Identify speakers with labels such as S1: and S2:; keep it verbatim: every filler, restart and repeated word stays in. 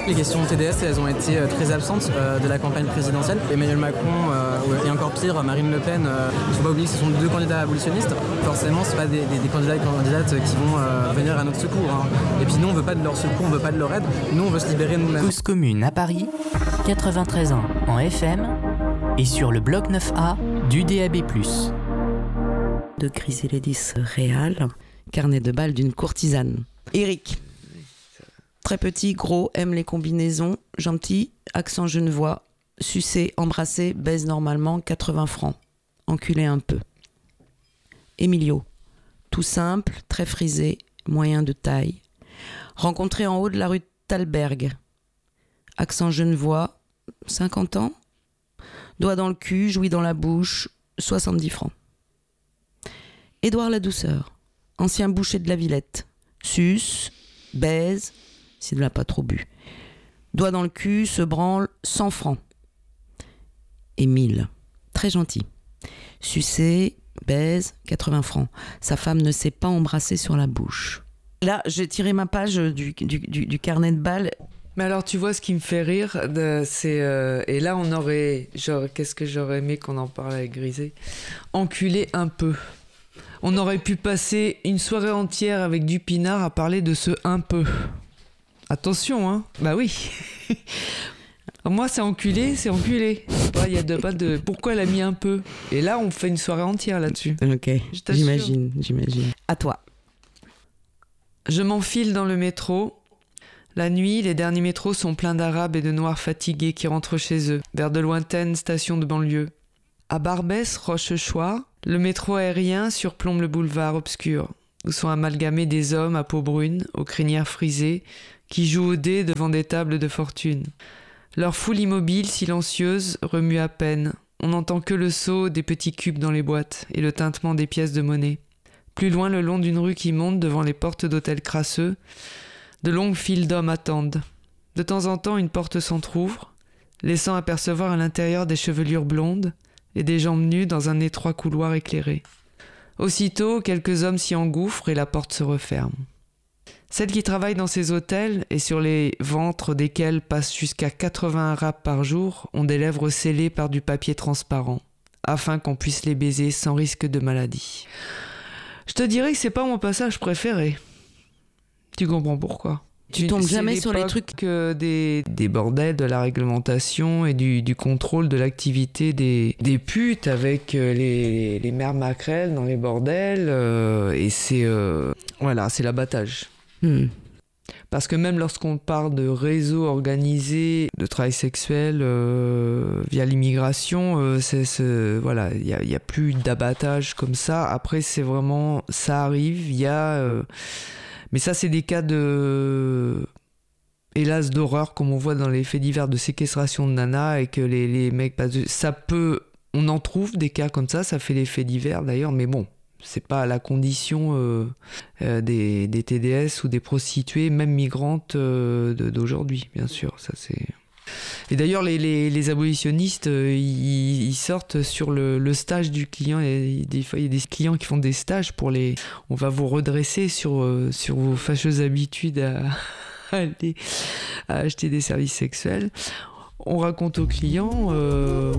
S1: Les questions de T D S, elles ont été euh, très absentes euh, de la campagne présidentielle. Emmanuel Macron euh, et encore pire, Marine Le Pen, euh, il ne faut pas oublier que ce sont deux candidats abolitionnistes. Forcément, ce ne sont pas des, des, des candidats et candidates qui vont euh, venir à notre secours. Hein. Et puis nous, on ne veut pas de leur secours, on ne veut pas de leur aide. Nous, on veut se libérer nous-mêmes.
S2: Cause commune à Paris, quatre-vingt-treize ans en F M et sur le bloc neuf A du D A B plus.
S3: De Chrysélédis Réal, carnet de balles d'une courtisane. Eric. Très petit, gros, aime les combinaisons, gentil, accent genevois, sucer, embrasser, baise normalement, quatre-vingts francs. Enculer un peu. Emilio. Tout simple, très frisé, moyen de taille. Rencontré en haut de la rue Thalberg. Accent genevois, cinquante ans. Doigt dans le cul, jouit dans la bouche, soixante-dix francs. Édouard Ladouceur. Ancien boucher de la Villette. Suce, baise, s'il ne l'a pas trop bu. Doigt dans le cul, se branle, cent francs. Émile, très gentil. Sucer, baise, quatre-vingts francs. Sa femme ne sait pas embrasser sur la bouche. Là, j'ai tiré ma page du, du, du, du carnet de balles.
S4: Mais alors, tu vois, ce qui me fait rire, de, c'est... Euh, et là, on aurait... Genre, qu'est-ce que j'aurais aimé qu'on en parle avec Grisé ? Enculer un peu. On aurait pu passer une soirée entière avec du pinard à parler de ce un peu. Attention, hein. Bah oui. Moi, c'est enculé, c'est enculé. Il y a de, pas de... Pourquoi elle a mis un peu ? Et là, on fait une soirée entière là-dessus.
S3: Ok, j'imagine, j'imagine. À toi.
S4: Je m'enfile dans le métro. La nuit, les derniers métros sont pleins d'Arabes et de Noirs fatigués qui rentrent chez eux, vers de lointaines stations de banlieue. À Barbès, Rochechouart, le métro aérien surplombe le boulevard obscur, où sont amalgamés des hommes à peau brune, aux crinières frisées, qui jouent au dé devant des tables de fortune. Leur foule immobile, silencieuse, remue à peine. On n'entend que le saut des petits cubes dans les boîtes et le tintement des pièces de monnaie. Plus loin, le long d'une rue qui monte devant les portes d'hôtels crasseux, de longues files d'hommes attendent. De temps en temps, une porte s'entr'ouvre, laissant apercevoir à l'intérieur des chevelures blondes et des jambes nues dans un étroit couloir éclairé. Aussitôt, quelques hommes s'y engouffrent et la porte se referme. Celles qui travaillent dans ces hôtels et sur les ventres desquels passent jusqu'à quatre-vingts arabes par jour ont des lèvres scellées par du papier transparent, afin qu'on puisse les baiser sans risque de maladie. Je te dirais que c'est pas mon passage préféré. Tu comprends pourquoi ?
S3: Tu tombes jamais sur les trucs
S4: que des, des bordels de la réglementation et du, du contrôle de l'activité des, des putes avec les, les mères maquerelles dans les bordels euh, et c'est euh, voilà, c'est l'abattage. Hmm. Parce que même lorsqu'on parle de réseaux organisés de travail sexuel euh, via l'immigration, euh, c'est, c'est, voilà, il y a, y a plus d'abattage comme ça. Après, c'est vraiment, ça arrive, il y a... Euh, mais ça, c'est des cas de... hélas, d'horreur, comme on voit dans les faits divers de séquestration de nanas et que les, les mecs passent... Ça peut... On en trouve des cas comme ça, ça fait les faits divers d'ailleurs, mais bon, c'est pas la condition euh, euh, des, des T D S ou des prostituées, même migrantes euh, de, d'aujourd'hui, bien sûr. Ça, c'est... Et d'ailleurs, les, les, les abolitionnistes, euh, ils, ils sortent sur le, le stage du client. Et des fois, il y a des clients qui font des stages pour les... On va vous redresser sur, euh, sur vos fâcheuses habitudes à, à, aller, à acheter des services sexuels. On raconte aux clients... Euh,